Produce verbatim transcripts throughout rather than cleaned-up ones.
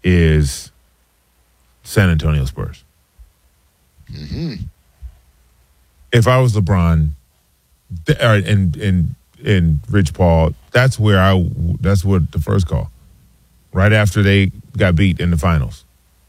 is San Antonio Spurs. Mm-hmm. If I was LeBron th- or, and and and Rich Paul, that's where I that's what the first call. Right after they got beat in the finals.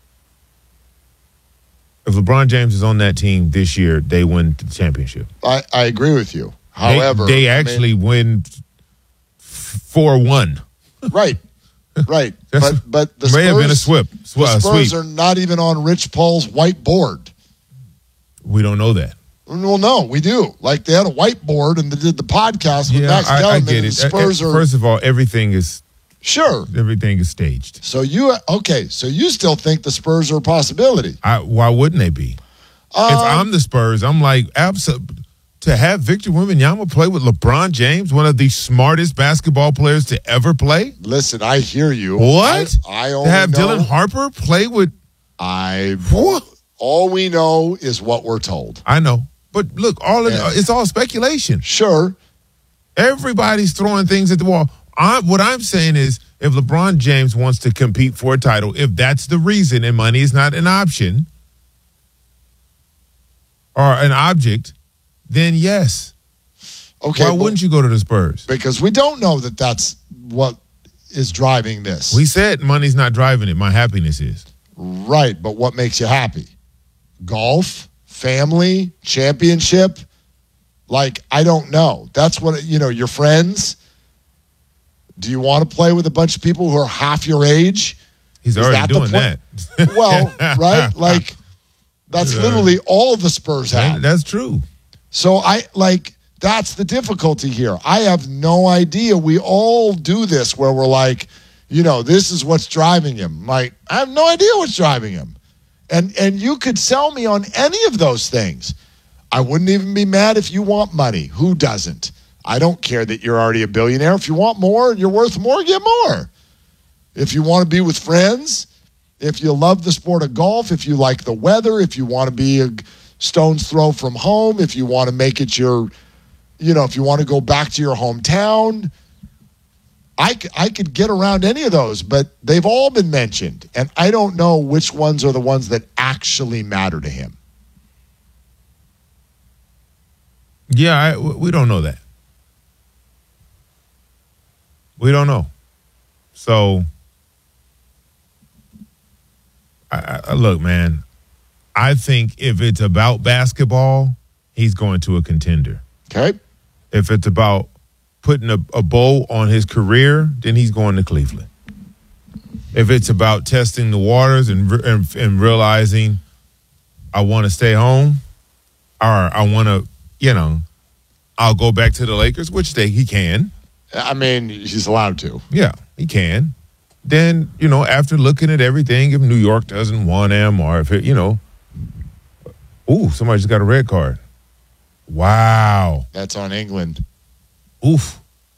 If LeBron James is on that team this year, they win the championship. I, I agree with you. However, they, they actually I mean, win four one. Right, right. but but the may Spurs, have been a swip. Sw- the Spurs sweep. are not even on Rich Paul's whiteboard. We don't know that. Well, no, we do. Like they had a whiteboard and they did the podcast with Yeah, Max I, I Kellerman. get and it. the Spurs Uh, are First of all, everything is sure. Everything is staged. So you okay? So you still think the Spurs are a possibility? I, why wouldn't they be? Um, if I'm the Spurs, I'm like, absolutely. To have Victor Wembanyama play with LeBron James, one of the smartest basketball players to ever play. Listen, I hear you. What? I, I only to have know, Dylan Harper play with. I. What? All we know is what we're told. I know, but look, all of, Yeah. it's all speculation. Sure. Everybody's throwing things at the wall. I, what I'm saying is, if LeBron James wants to compete for a title, if that's the reason and money is not an option or an object, then yes. Okay. Why but- wouldn't you go to the Spurs? Because we don't know that that's what is driving this. We said money's not driving it. My happiness is. Right, but what makes you happy? Golf, family, championship? Like, I don't know. That's what, you know, your friends. Do you want to play with a bunch of people who are half your age? He's Is already that the doing point? that. Well, right? Like, that's Yeah. literally all the Spurs have. That's true. So I like that's the difficulty here. I have no idea. We all do this where we're like, you know, this is what's driving him. Like, I have no idea what's driving him. And and you could sell me on any of those things. I wouldn't even be mad if you want money. Who doesn't? I don't care that you're already a billionaire. If you want more, you're worth more, get more. If you want to be with friends, if you love the sport of golf, if you like the weather, if you want to be a stone's throw from home, if you want to make it your, you know, if you want to go back to your hometown, I, I could get around any of those, but they've all been mentioned, and I don't know which ones are the ones that actually matter to him. Yeah, I, we don't know that. We don't know. So, I, I, look, man, I think if it's about basketball, he's going to a contender. Okay. If it's about putting a, a bow on his career, then he's going to Cleveland. If it's about testing the waters and and, and realizing I want to stay home, or I want to, you know, I'll go back to the Lakers, which they he can. I mean, he's allowed to. Yeah, he can. Then, you know, after looking at everything, if New York doesn't want him, or if it, you know, ooh, somebody just got a red card. Wow. That's on England. Oof.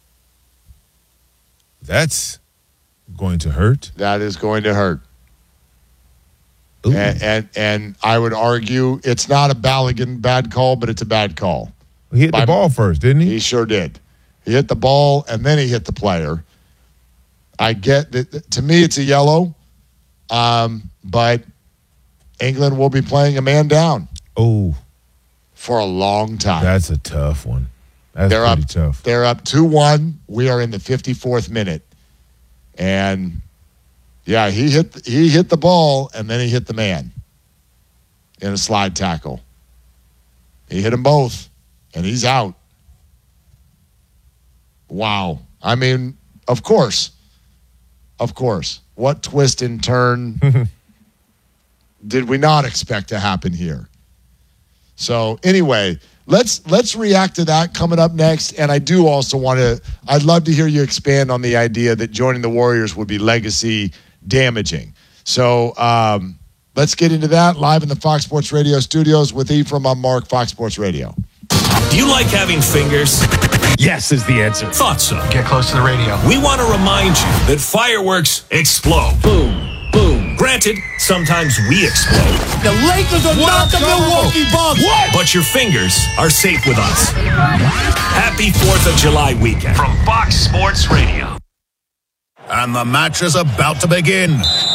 That's going to hurt. That is going to hurt. Ooh. And, and and I would argue it's not a Balogun bad call, but it's a bad call. He hit By- the ball first, didn't he? He sure did. He hit the ball, and then he hit the player. I get that. To me, it's a yellow, um, but England will be playing a man down Oh, for a long time. that's a tough one. That's They're pretty up. tough. They're up two one. We are in the fifty-fourth minute, and yeah, he hit he hit the ball, and then he hit the man in a slide tackle. He hit them both, and he's out. Wow. I mean, of course. Of course. What twist and turn did we not expect to happen here? So anyway, let's let's react to that coming up next. And I do also want to, I'd love to hear you expand on the idea that joining the Warriors would be legacy damaging. So um, let's get into that live in the Fox Sports Radio studios with Ephraim. I'm Mark, Fox Sports Radio. Do you like having fingers? Yes is the answer. Thought so. Get close to the radio. We want to remind you that fireworks explode. Boom, boom. Granted, sometimes we explode. The Lakers are not the Milwaukee Bucks. What? But your fingers are safe with us. Happy fourth of July weekend from Fox Sports Radio. And the match is about to begin.